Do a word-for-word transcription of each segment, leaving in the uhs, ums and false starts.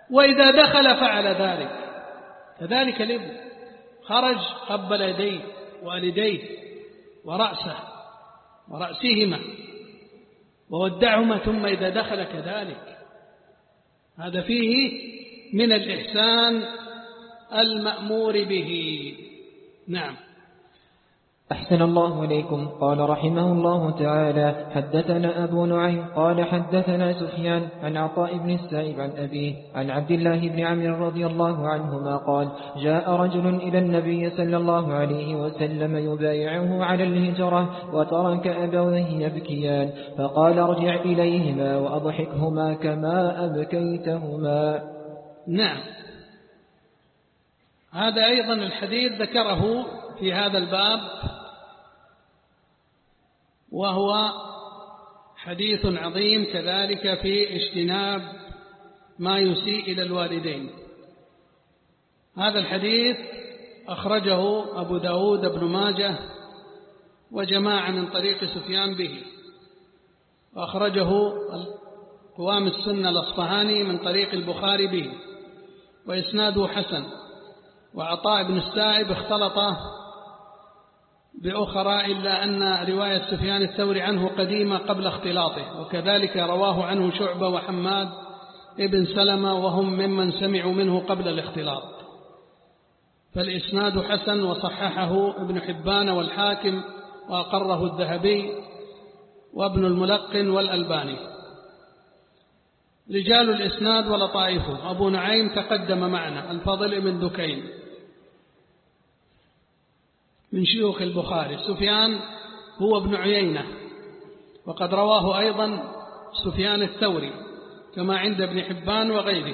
وإذا دخل فعل ذلك. كذلك الابن خرج قبل يديه والديه ورأسه ورأسهما وودعهما، ثم إذا دخل كذلك. هذا فيه من الإحسان المأمور به. نعم. أحسن الله إليكم. قال رحمه الله تعالى: حدثنا أبو نعيم قال حدثنا سفيان عن عطاء بن السائب عن أبيه عن عبد الله بن عمرو رضي الله عنهما قال: جاء رجل إلى النبي صلى الله عليه وسلم يبايعه على الهجرة وترك أبويه يبكيان، فقال: ارجع إليهما وأضحكهما كما أبكيتهما. نعم. هذا أيضا الحديث ذكره في هذا الباب، وهو حديث عظيم كذلك في اجتناب ما يسيء إلى الوالدين. هذا الحديث أخرجه أبو داود بن ماجه وجماعة من طريق سفيان به، وأخرجه قوام السنة الأصفهاني من طريق البخاري به، وإسناده حسن. وعطاء بن السائب اختلط بأخرى، إلا أن رواية سفيان الثوري عنه قديمة قبل اختلاطه، وكذلك رواه عنه شعبة وحماد ابن سلمة، وهم ممن سمعوا منه قبل الاختلاط. فالإسناد حسن، وصححه ابن حبان والحاكم، وأقره الذهبي وابن الملقن والألباني. رجال الإسناد ولطائفه: أبو نعيم تقدم معنا، الفضل بن دكين من شيوخ البخاري. سفيان هو ابن عيينة، وقد رواه أيضا سفيان الثوري كما عند ابن حبان وغيره.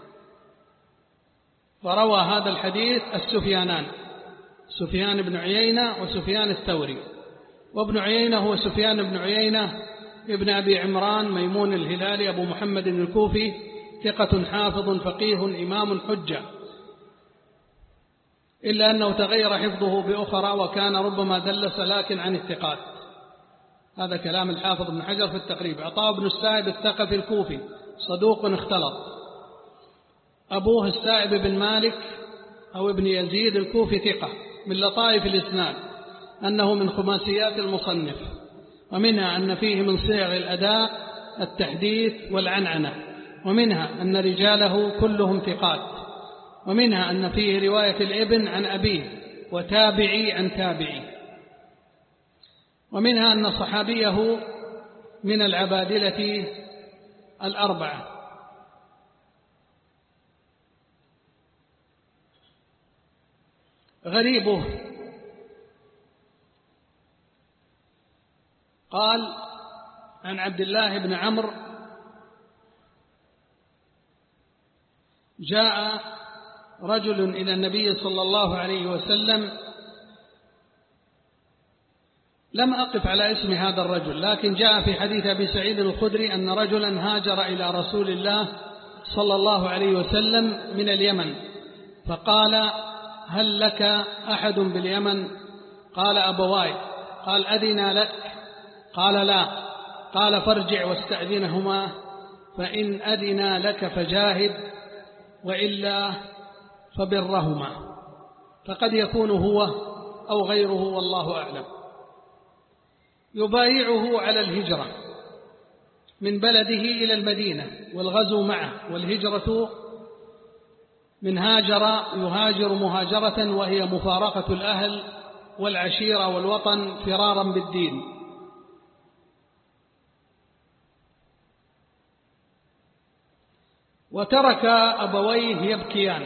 وروى هذا الحديث السفيانان، سفيان بن عيينة وسفيان الثوري. وابن عيينة هو سفيان بن عيينة ابن أبي عمران ميمون الهلالي أبو محمد الكوفي، ثقة حافظ فقيه إمام حجة، إلا أنه تغير حفظه بأخرى وكان ربما دلس لكن عن الثقات. هذا كلام الحافظ بن حجر في التقريب. عطاء بن السائب الثقفي الكوفي صدوق اختلط. أبوه السائب بن مالك أو ابن يزيد الكوفي ثقة. من لطائف الإسناد أنه من خماسيات المصنف، ومنها أن فيه من صيغ الأداء التحديث والعنعنة، ومنها أن رجاله كلهم ثقات، ومنها أن فيه رواية الابن عن أبيه وتابعي عن تابعي، ومنها أن صحابيه من العبادلة الأربعة. غريبه قال عن عبد الله بن عمرو: جاء رجل إلى النبي صلى الله عليه وسلم، لم أقف على اسم هذا الرجل، لكن جاء في حديث أبي سعيد الخدري أن رجلا هاجر إلى رسول الله صلى الله عليه وسلم من اليمن، فقال: هل لك أحد باليمن؟ قال: أبواي. قال: أذن لك؟ قال: لا. قال: فارجع واستأذنهما، فإن أذن لك فجاهد، وإلا فبرهما، فقد يكون هو أو غيره والله أعلم. يبايعه على الهجرة من بلده إلى المدينة والغزو معه، والهجرة من هاجر يهاجر مهاجرة، وهي مفارقة الأهل والعشيرة والوطن فرارا بالدين. وترك أبويه يبكيان،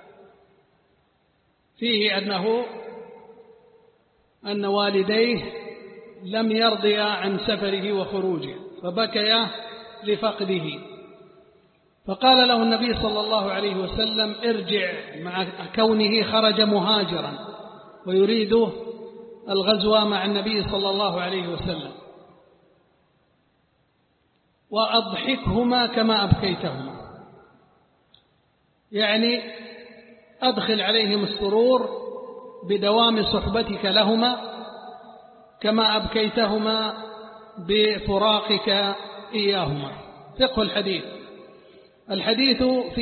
فيه أنه أن والديه لم يرضيا عن سفره وخروجه فبكيا لفقده، فقال له النبي صلى الله عليه وسلم: ارجع، مع كونه خرج مهاجرا ويريد الغزو مع النبي صلى الله عليه وسلم، وأضحكهما كما أبكيتهما، يعني أدخل عليهم السرور بدوام صحبتك لهما كما أبكيتهما بفراقك إياهما. فقه الحديث. الحديث في